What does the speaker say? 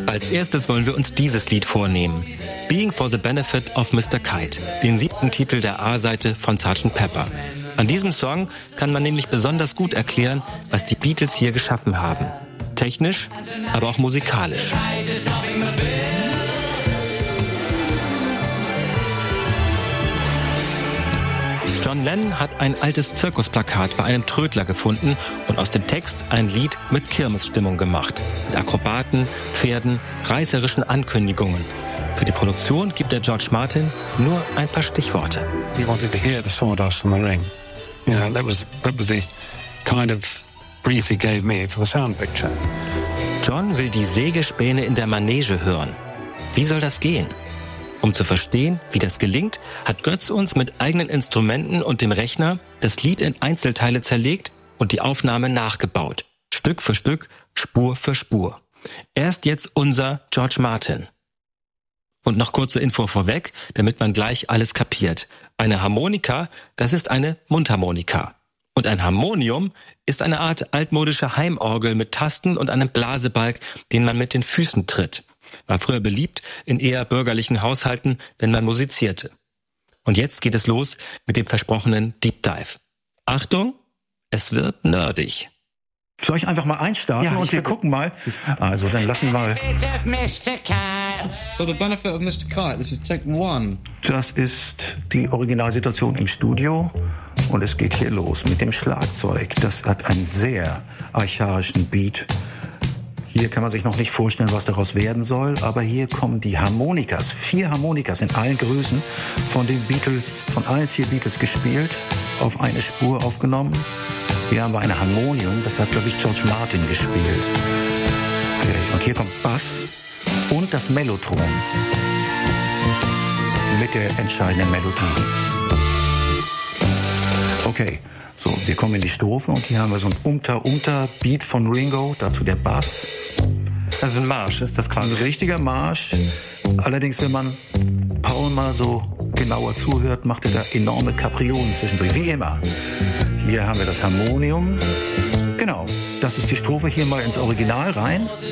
Als erstes wollen wir uns dieses Lied vornehmen. Being for the Benefit of Mr. Kite, den 7. Titel der A-Seite von Sgt. Pepper. An diesem Song kann man nämlich besonders gut erklären, was die Beatles hier geschaffen haben. Technisch, aber auch musikalisch. John Lennon hat ein altes Zirkusplakat bei einem Trödler gefunden und aus dem Text ein Lied mit Kirmesstimmung gemacht. Mit Akrobaten, Pferden, reißerischen Ankündigungen. Für die Produktion gibt der George Martin nur ein paar Stichworte. He wanted to hear the sawdust on the ring. Yeah, that was the kind of brief he gave me for the sound picture. John will die Sägespäne in der Manege hören. Wie soll das gehen? Um zu verstehen, wie das gelingt, hat Götz uns mit eigenen Instrumenten und dem Rechner das Lied in Einzelteile zerlegt und die Aufnahme nachgebaut. Stück für Stück, Spur für Spur. Er ist jetzt unser George Martin. Und noch kurze Info vorweg, damit man gleich alles kapiert. Eine Harmonika, das ist eine Mundharmonika. Und ein Harmonium ist eine Art altmodische Heimorgel mit Tasten und einem Blasebalg, den man mit den Füßen tritt. War früher beliebt in eher bürgerlichen Haushalten, wenn man musizierte. Und jetzt geht es los mit dem versprochenen Deep Dive. Achtung, es wird nerdig. Soll ich einfach mal einstarten und wir gucken mal? Also, dann lassen wir mal. For the benefit of Mr. Kite, this is take 1. Das ist die Originalsituation im Studio und es geht hier los mit dem Schlagzeug. Das hat einen sehr archaischen Beat. Hier kann man sich noch nicht vorstellen, was daraus werden soll, aber hier kommen die Harmonikas. 4 Harmonikas in allen Größen von den Beatles, von allen 4 Beatles gespielt, auf eine Spur aufgenommen. Hier haben wir eine Harmonium, das hat, glaube ich, George Martin gespielt. Okay. Und hier kommt Bass und das Mellotron mit der entscheidenden Melodie. Okay, so, wir kommen in die Strophe und hier haben wir so ein Unter-Beat von Ringo, dazu der Bass. Das ist ein Marsch, ist das quasi? Ein richtiger Marsch. Allerdings, wenn man Paul mal so genauer zuhört, macht er da enorme Kapriolen zwischendurch, wie immer. Hier haben wir das Harmonium. Genau, das ist die Strophe, hier mal ins Original rein.